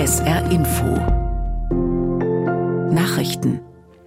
SR Info Nachrichten.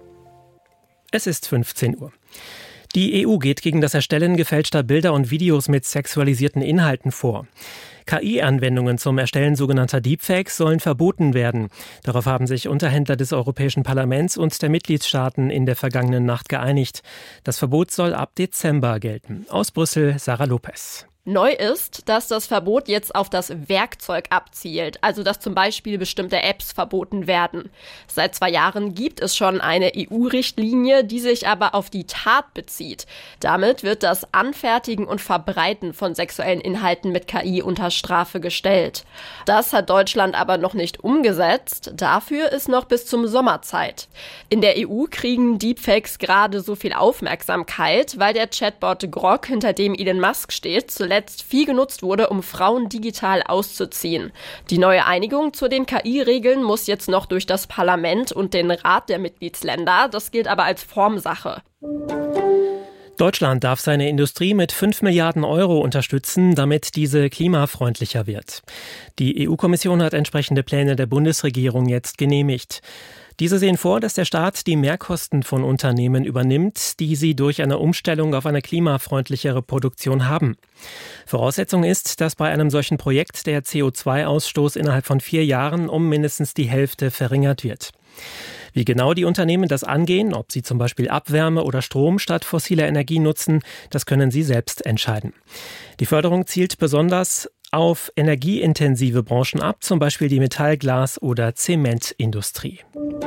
Es ist 15 Uhr. Die EU geht gegen das Erstellen gefälschter Bilder und Videos mit sexualisierten Inhalten vor. KI-Anwendungen zum Erstellen sogenannter Deepfakes sollen verboten werden. Darauf haben sich Unterhändler des Europäischen Parlaments und der Mitgliedstaaten in der vergangenen Nacht geeinigt. Das Verbot soll ab Dezember gelten. Aus Brüssel, Sarah Lopez. Neu ist, dass das Verbot jetzt auf das Werkzeug abzielt, also dass zum Beispiel bestimmte Apps verboten werden. Seit 2 Jahren gibt es schon eine EU-Richtlinie, die sich aber auf die Tat bezieht. Damit wird das Anfertigen und Verbreiten von sexuellen Inhalten mit KI unter Strafe gestellt. Das hat Deutschland aber noch nicht umgesetzt. Dafür ist noch bis zum Sommer Zeit. In der EU kriegen Deepfakes gerade so viel Aufmerksamkeit, weil der Chatbot Grok, hinter dem Elon Musk steht, zuletzt viel genutzt wurde, um Frauen digital auszuziehen. Die neue Einigung zu den KI-Regeln muss jetzt noch durch das Parlament und den Rat der Mitgliedsländer. Das gilt aber als Formsache. Deutschland darf seine Industrie mit 5 Milliarden Euro unterstützen, damit diese klimafreundlicher wird. Die EU-Kommission hat entsprechende Pläne der Bundesregierung jetzt genehmigt. Diese sehen vor, dass der Staat die Mehrkosten von Unternehmen übernimmt, die sie durch eine Umstellung auf eine klimafreundlichere Produktion haben. Voraussetzung ist, dass bei einem solchen Projekt der CO2-Ausstoß innerhalb von 4 Jahren um mindestens die Hälfte verringert wird. Wie genau die Unternehmen das angehen, ob sie zum Beispiel Abwärme oder Strom statt fossiler Energie nutzen, das können sie selbst entscheiden. Die Förderung zielt besonders auf energieintensive Branchen ab, zum Beispiel die Metall-, Glas- oder Zementindustrie.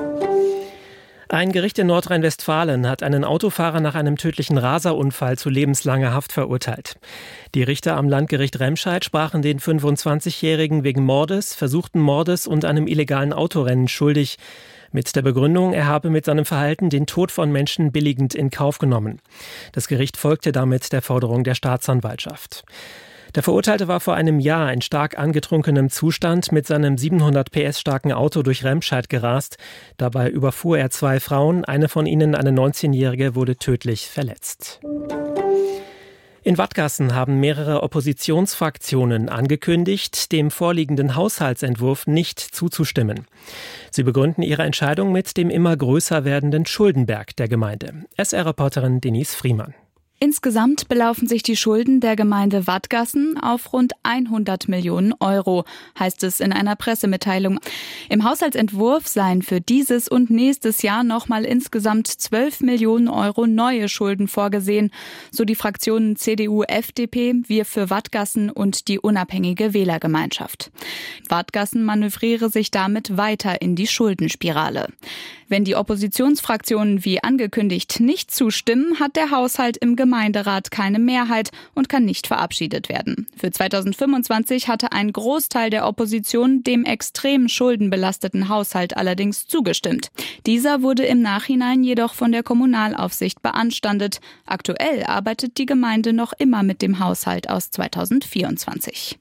Ein Gericht in Nordrhein-Westfalen hat einen Autofahrer nach einem tödlichen Raserunfall zu lebenslanger Haft verurteilt. Die Richter am Landgericht Remscheid sprachen den 25-Jährigen wegen Mordes, versuchten Mordes und einem illegalen Autorennen schuldig. Mit der Begründung, er habe mit seinem Verhalten den Tod von Menschen billigend in Kauf genommen. Das Gericht folgte damit der Forderung der Staatsanwaltschaft. Der Verurteilte war vor einem Jahr in stark angetrunkenem Zustand mit seinem 700 PS starken Auto durch Remscheid gerast. Dabei überfuhr er 2 Frauen, eine von ihnen, eine 19-Jährige, wurde tödlich verletzt. In Wadgassen haben mehrere Oppositionsfraktionen angekündigt, dem vorliegenden Haushaltsentwurf nicht zuzustimmen. Sie begründen ihre Entscheidung mit dem immer größer werdenden Schuldenberg der Gemeinde. SR-Reporterin Denise Friemann. Insgesamt belaufen sich die Schulden der Gemeinde Wadgassen auf rund 100 Millionen Euro, heißt es in einer Pressemitteilung. Im Haushaltsentwurf seien für dieses und nächstes Jahr nochmal insgesamt 12 Millionen Euro neue Schulden vorgesehen, so die Fraktionen CDU, FDP, Wir für Wadgassen und die unabhängige Wählergemeinschaft. Wadgassen manövriere sich damit weiter in die Schuldenspirale. Wenn die Oppositionsfraktionen wie angekündigt nicht zustimmen, hat der Haushalt im Gemeinderat keine Mehrheit und kann nicht verabschiedet werden. Für 2025 hatte ein Großteil der Opposition dem extrem schuldenbelasteten Haushalt allerdings zugestimmt. Dieser wurde im Nachhinein jedoch von der Kommunalaufsicht beanstandet. Aktuell arbeitet die Gemeinde noch immer mit dem Haushalt aus 2024.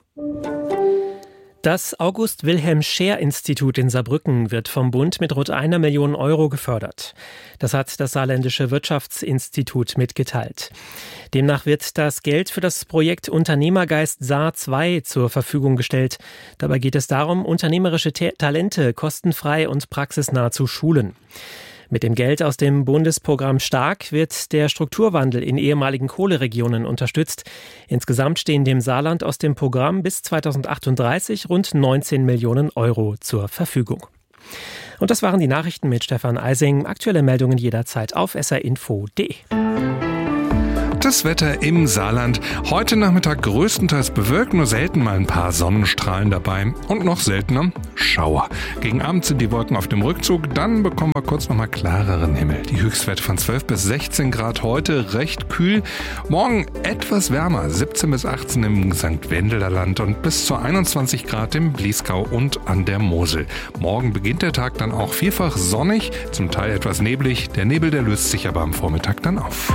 Das August-Wilhelm-Scheer-Institut in Saarbrücken wird vom Bund mit rund 1 Million Euro gefördert. Das hat das Saarländische Wirtschaftsinstitut mitgeteilt. Demnach wird das Geld für das Projekt Unternehmergeist Saar 2 zur Verfügung gestellt. Dabei geht es darum, unternehmerische Talente kostenfrei und praxisnah zu schulen. Mit dem Geld aus dem Bundesprogramm Stark wird der Strukturwandel in ehemaligen Kohleregionen unterstützt. Insgesamt stehen dem Saarland aus dem Programm bis 2038 rund 19 Millionen Euro zur Verfügung. Und das waren die Nachrichten mit Stefan Eising. Aktuelle Meldungen jederzeit auf srinfo.de. Das Wetter im Saarland. Heute Nachmittag größtenteils bewölkt, nur selten mal ein paar Sonnenstrahlen dabei. Und noch seltener Schauer. Gegen Abend sind die Wolken auf dem Rückzug, dann bekommen wir kurz nochmal klareren Himmel. Die Höchstwerte von 12 bis 16 Grad heute, recht kühl. Morgen etwas wärmer, 17 bis 18 im St. Wendeler Land und bis zu 21 Grad im Bliesgau und an der Mosel. Morgen beginnt der Tag dann auch vielfach sonnig, zum Teil etwas neblig. Der Nebel, der löst sich aber am Vormittag dann auf.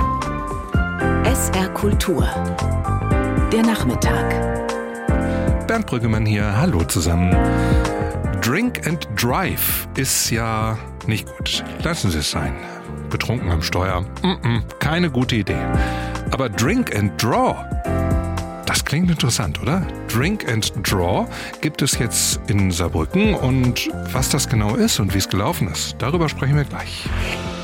SR Kultur. Der Nachmittag. Bernd Brüggemann hier, hallo zusammen. Drink and Drive ist ja nicht gut. Lassen Sie es sein. Betrunken am Steuer, keine gute Idee. Aber Drink and Draw, Das klingt interessant, oder? Drink and Draw gibt es jetzt in Saarbrücken und was das genau ist und wie es gelaufen ist, darüber sprechen wir gleich.